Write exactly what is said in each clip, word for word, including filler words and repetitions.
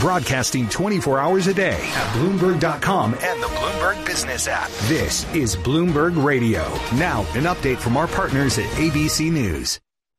broadcasting twenty-four hours a day at Bloomberg dot com and the Bloomberg Business app. This is Bloomberg Radio. Now, an update from our partners at A B C News.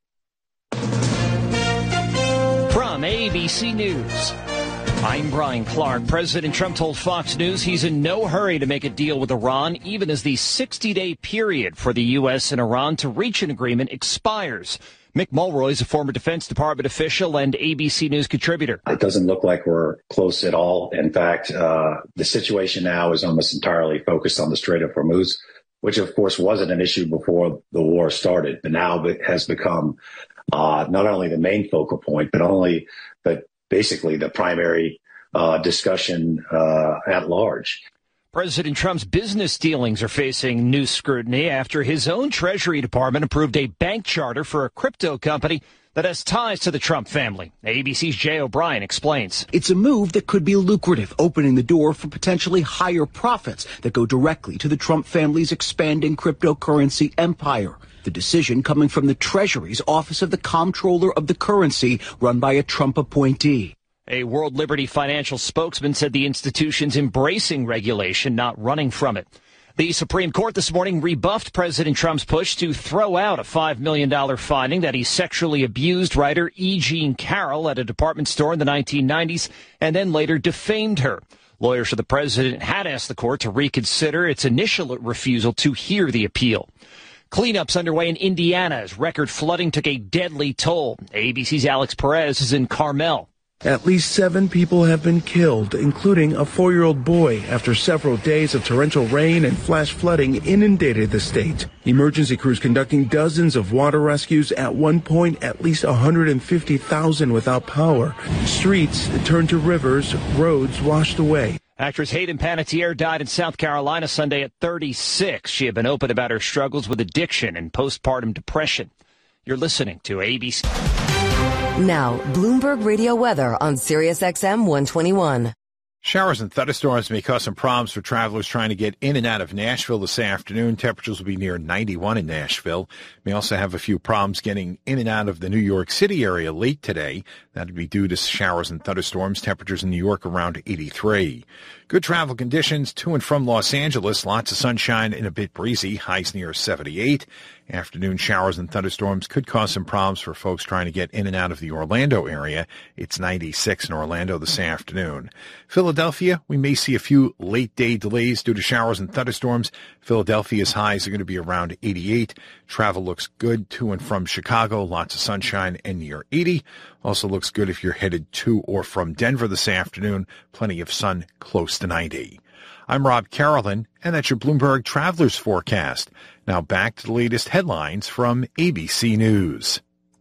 From A B C News, I'm Brian Clark. President Trump told Fox News he's in no hurry to make a deal with Iran, even as the sixty-day period for the U S and Iran to reach an agreement expires. Mick Mulroy is a former Defense Department official and A B C News contributor. It doesn't look like we're close at all. In fact, uh, the situation now is almost entirely focused on the Strait of Hormuz, which, of course, wasn't an issue before the war started, but now it has become uh, not only the main focal point, but only, but basically the primary uh, discussion uh, at large. President Trump's business dealings are facing new scrutiny after his own Treasury Department approved a bank charter for a crypto company that has ties to the Trump family. A B C's Jay O'Brien explains. It's a move that could be lucrative, opening the door for potentially higher profits that go directly to the Trump family's expanding cryptocurrency empire. The decision coming from the Treasury's Office of the Comptroller of the Currency, run by a Trump appointee. A World Liberty Financial spokesman said the institution's embracing regulation, not running from it. The Supreme Court this morning rebuffed President Trump's push to throw out a five million dollars finding that he sexually abused writer E. Jean Carroll at a department store in the nineteen nineties and then later defamed her. Lawyers for the president had asked the court to reconsider its initial refusal to hear the appeal. Cleanups underway in Indiana as record flooding took a deadly toll. A B C's Alex Perez is in Carmel. At least seven people have been killed, including a four-year-old boy, after several days of torrential rain and flash flooding inundated the state. Emergency crews conducting dozens of water rescues. At one point, at least one hundred fifty thousand without power. Streets turned to rivers, roads washed away. Actress Hayden Panettiere died in South Carolina Sunday at thirty-six. She had been open about her struggles with addiction and postpartum depression. You're listening to A B C. Now, Bloomberg Radio weather on Sirius X M one twenty-one. Showers and thunderstorms may cause some problems for travelers trying to get in and out of Nashville this afternoon. Temperatures will be near ninety-one in Nashville. May also have a few problems getting in and out of the New York City area late today. That would be due to showers and thunderstorms. Temperatures in New York around eighty-three. Good travel conditions to and from Los Angeles. Lots of sunshine and a bit breezy. Highs near seventy-eight. Afternoon showers and thunderstorms could cause some problems for folks trying to get in and out of the Orlando area. It's ninety-six in Orlando this afternoon. Philadelphia, we may see a few late-day delays due to showers and thunderstorms. Philadelphia's highs are going to be around eighty-eight. Travel looks good to and from Chicago. Lots of sunshine and near eighty. Also looks good if you're headed to or from Denver this afternoon. Plenty of sun close to ninety. I'm Rob Carolyn, and that's your Bloomberg Travelers Forecast. Now back to the latest headlines from A B C News.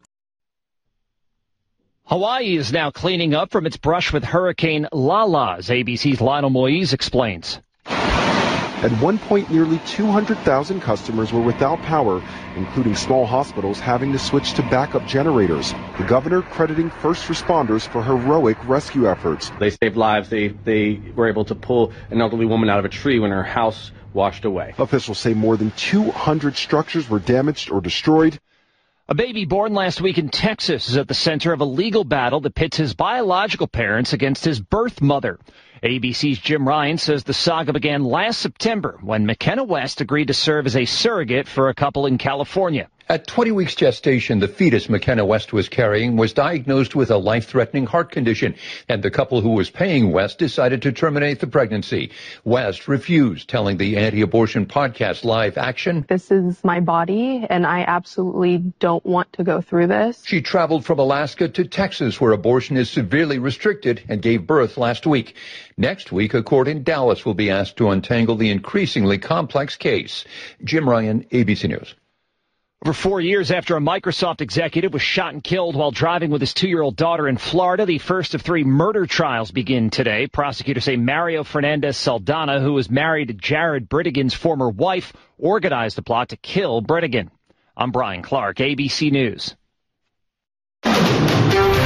Hawaii is now cleaning up from its brush with Hurricane Lala, as A B C's Lionel Moise explains. At one point, nearly two hundred thousand customers were without power, including small hospitals having to switch to backup generators. The governor crediting first responders for heroic rescue efforts. They saved lives. They, they were able to pull an elderly woman out of a tree when her house washed away. Officials say more than two hundred structures were damaged or destroyed. A baby born last week in Texas is at the center of a legal battle that pits his biological parents against his birth mother. A B C's Jim Ryan says the saga began last September when McKenna West agreed to serve as a surrogate for a couple in California. At twenty weeks gestation, the fetus McKenna West was carrying was diagnosed with a life-threatening heart condition, and the couple who was paying West decided to terminate the pregnancy. West refused, telling the anti-abortion podcast Live Action, "This is my body, and I absolutely don't want to go through this." She traveled from Alaska to Texas, where abortion is severely restricted, and gave birth last week. Next week, a court in Dallas will be asked to untangle the increasingly complex case. Jim Ryan, A B C News. Over four years after a Microsoft executive was shot and killed while driving with his two-year-old daughter in Florida, the first of three murder trials begin today. Prosecutors say Mario Fernandez Saldana, who was married to Jared Britigan's former wife, organized the plot to kill Britigan. I'm Brian Clark, A B C News.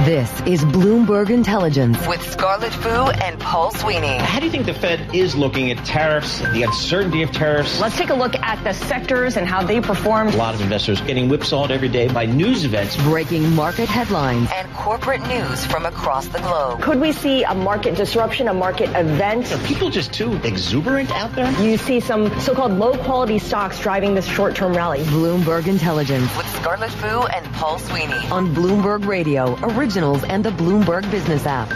This is Bloomberg Intelligence with Scarlett Fu and Paul Sweeney. How do you think the Fed is looking at tariffs, the uncertainty of tariffs? Let's take a look at the sectors and how they performed. A lot of investors getting whipsawed every day by news events. Breaking market headlines and corporate news from across the globe. Could we see a market disruption, a market event? Are people just too exuberant out there? You see some so-called low-quality stocks driving this short-term rally. Bloomberg Intelligence with Scarlett Fu and Paul Sweeney on Bloomberg Radio, Originals, and the Bloomberg Business app.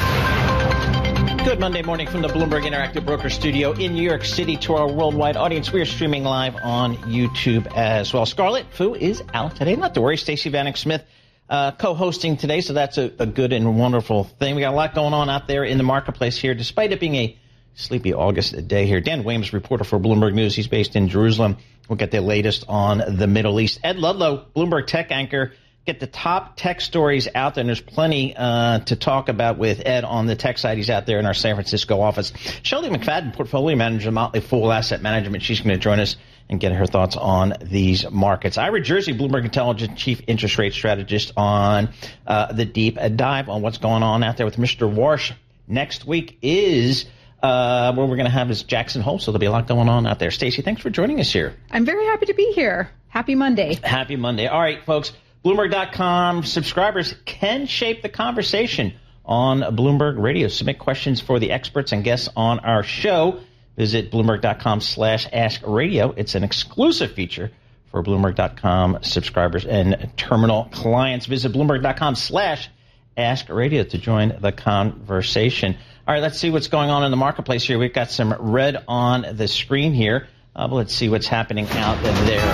Good Monday morning from the Bloomberg Interactive Broker Studio in New York City. To our worldwide audience, we are streaming live on YouTube as well. Scarlett Fu is out today. Not to worry, Stacey Vanek Smith uh, co-hosting today, so that's a, a good and wonderful thing. We got a lot going on out there in the marketplace here, despite it being a sleepy August day here. Dan Williams, reporter for Bloomberg News. He's based in Jerusalem. We'll get the latest on the Middle East. Ed Ludlow, Bloomberg tech anchor, get the top tech stories out there, and there's plenty uh, to talk about with Ed on the tech side. He's out there in our San Francisco office. Shelly McFadden, portfolio manager of Motley Fool Asset Management. She's going to join us and get her thoughts on these markets. Ira Jersey, Bloomberg Intelligence chief interest rate strategist, on uh, the deep dive on what's going on out there with Mister Warsh. Next week is Uh, where we're going to have is Jackson Hole, so there'll be a lot going on out there. Stacey, thanks for joining us here. I'm very happy to be here. Happy Monday. Happy Monday. All right, folks, Bloomberg dot com subscribers can shape the conversation on Bloomberg Radio. Submit questions for the experts and guests on our show. Visit Bloomberg dot com slash Ask Radio. It's an exclusive feature for Bloomberg dot com subscribers and terminal clients. Visit Bloomberg dot com slash Ask Radio to join the conversation. All right, let's see what's going on in the marketplace here. We've got some red on the screen here. Uh, but let's see what's happening out there.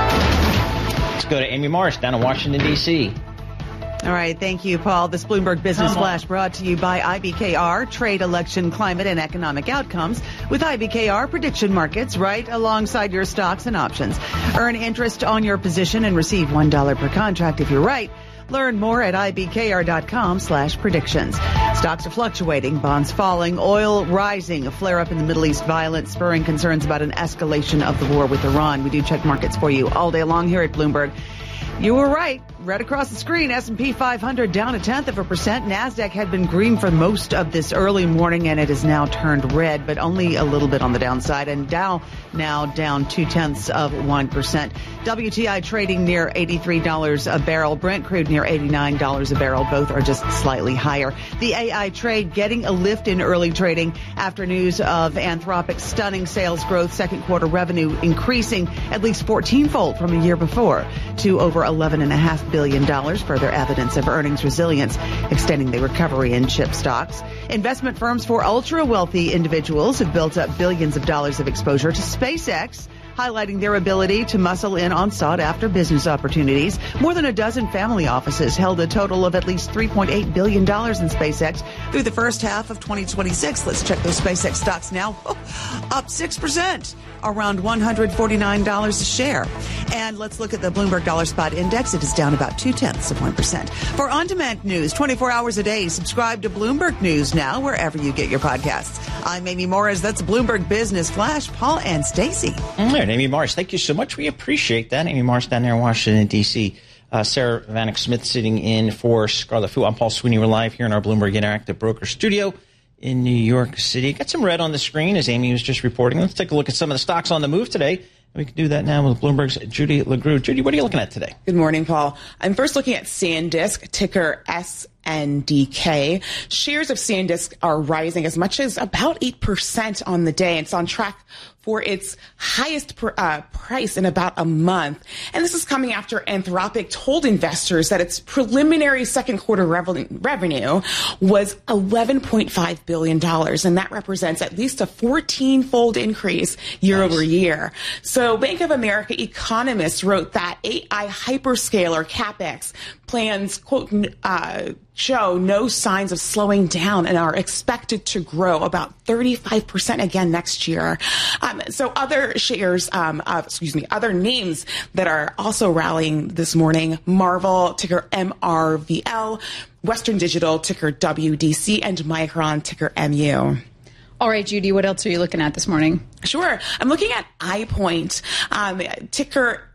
Let's go to Amy Morris down in Washington, D C All right, thank you, Paul. This Bloomberg Business Flash brought to you by I B K R, Trade, Election, Climate, and Economic Outcomes. With I B K R, prediction markets right alongside your stocks and options. Earn interest on your position and receive one dollar per contract if you're right. Learn more at I B K R dot com slash predictions. Stocks are fluctuating, bonds falling, oil rising, a flare-up in the Middle East violence, spurring concerns about an escalation of the war with Iran. We do check markets for you all day long here at Bloomberg. You were right. Right across the screen, S and P five hundred down a tenth of a percent. NASDAQ had been green for most of this early morning, and it has now turned red, but only a little bit on the downside. And Dow now down two-tenths of one percent. W T I trading near eighty-three dollars a barrel. Brent crude near eighty-nine dollars a barrel. Both are just slightly higher. The A I trade getting a lift in early trading after news of Anthropic's stunning sales growth. Second quarter revenue increasing at least fourteen-fold from a year before to over eleven point five billion dollars, further evidence of earnings resilience, extending the recovery in chip stocks. Investment firms for ultra-wealthy individuals have built up billions of dollars of exposure to SpaceX, highlighting their ability to muscle in on sought-after business opportunities. More than a dozen family offices held a total of at least three point eight billion dollars in SpaceX through the first half of twenty twenty-six. Let's check those SpaceX stocks now. Oh, up six percent, around one hundred forty-nine dollars a share. And let's look at the Bloomberg Dollar Spot Index. It is down about two-tenths of one percent. For on-demand news, twenty-four hours a day, subscribe to Bloomberg News now, wherever you get your podcasts. I'm Amy Morris. That's Bloomberg Business Flash. Paul and Stacey. All right, Amy Morris, thank you so much. We appreciate that. Amy Morris down there in Washington, D C Uh, Sarah Vanek Smith sitting in for Scarlett Fu. I'm Paul Sweeney. We're live here in our Bloomberg Interactive Broker Studio in New York City. Got some red on the screen, as Amy was just reporting. Let's take a look at some of the stocks on the move today. We can do that now with Bloomberg's Judy LeGroux. Judy, what are you looking at today? Good morning, Paul. I'm first looking at SanDisk, ticker S N D K. Shares of SanDisk are rising as much as about eight percent on the day. It's on track for its highest per, uh, price in about a month. And this is coming after Anthropic told investors that its preliminary second quarter revenue, revenue was eleven point five billion dollars. And that represents at least a fourteen-fold increase year nice. over year. So Bank of America economists wrote that A I hyperscaler CapEx plans, quote, uh, show no signs of slowing down and are expected to grow about thirty-five percent again next year. Um, so other shares, um, uh, excuse me, other names that are also rallying this morning: Marvel, ticker M R V L, Western Digital, ticker W D C, and Micron, ticker M U. All right, Judy, what else are you looking at this morning? Sure. I'm looking at iPoint, um, ticker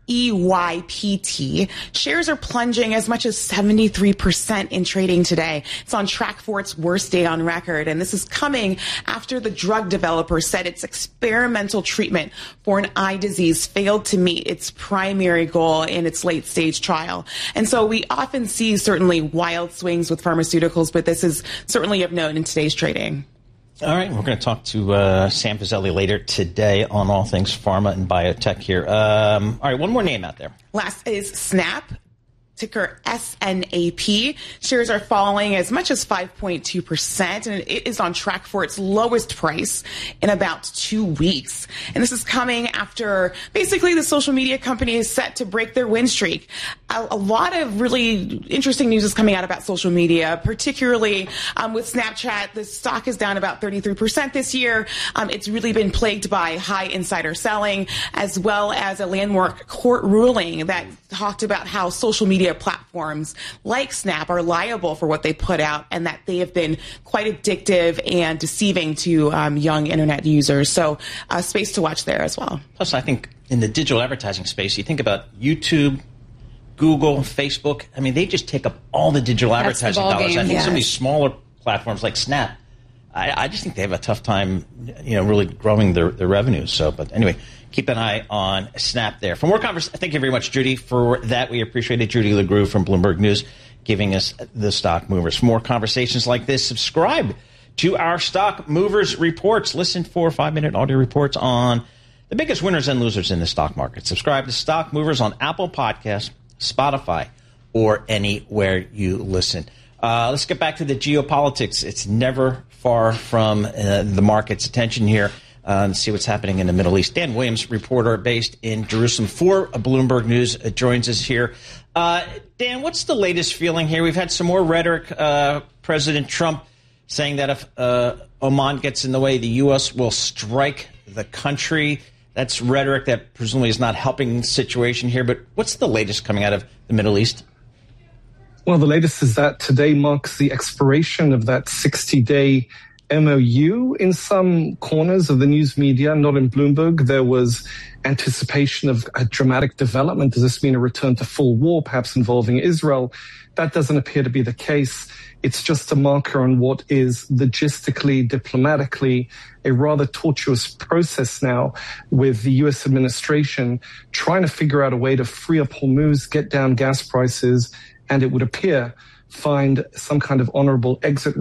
E Y P T. Shares are plunging as much as seventy-three percent in trading today. It's on track for its worst day on record. And this is coming after the drug developer said its experimental treatment for an eye disease failed to meet its primary goal in its late stage trial. And so we often see certainly wild swings with pharmaceuticals, but this is certainly of note in today's trading. All right, we're going to talk to uh, Sam Fazeli later today on all things pharma and biotech here. Um, all right, one more name out there. Last is Snap, ticker S N A P. Shares are falling as much as five point two percent, and it is on track for its lowest price in about two weeks. And this is coming after basically the social media company is set to break their win streak. A, a lot of really interesting news is coming out about social media, particularly um, with Snapchat. The stock is down about thirty-three percent this year. Um, it's really been plagued by high insider selling, as well as a landmark court ruling that talked about how social media platforms like Snap are liable for what they put out, and that they have been quite addictive and deceiving to um, young internet users. So uh, space to watch there as well. Plus, I think in the digital advertising space, you think about YouTube, Google, Facebook. I mean, they just take up all the digital That's advertising the dollars. ballgame. I think Yes. some of these smaller platforms like Snap, I, I just think they have a tough time, you know, really growing their, their revenues. So, but anyway, keep an eye on Snap there. For more conversation, thank you very much, Judy, for that. We appreciate it. Judy LeGroux from Bloomberg News giving us the stock movers. For more conversations like this, subscribe to our Stock Movers reports. Listen for five-minute audio reports on the biggest winners and losers in the stock market. Subscribe to Stock Movers on Apple Podcasts, Spotify, or anywhere you listen. Uh, let's get back to the geopolitics. It's never far from uh, the market's attention here. Uh, and see what's happening in the Middle East. Dan Williams, reporter based in Jerusalem for Bloomberg News, uh, joins us here. Uh, Dan, what's the latest feeling here? We've had some more rhetoric. Uh, President Trump saying that if uh, Oman gets in the way, the U S will strike the country. That's rhetoric that presumably is not helping the situation here. But what's the latest coming out of the Middle East? Well, the latest is that today marks the expiration of that sixty-day M O U. In some corners of the news media, not in Bloomberg, there was anticipation of a dramatic development. Does this mean a return to full war, perhaps involving Israel? That doesn't appear to be the case. It's just a marker on what is logistically, diplomatically, a rather tortuous process now with the U S administration trying to figure out a way to free up Hormuz, get down gas prices, and it would appear find some kind of honorable exit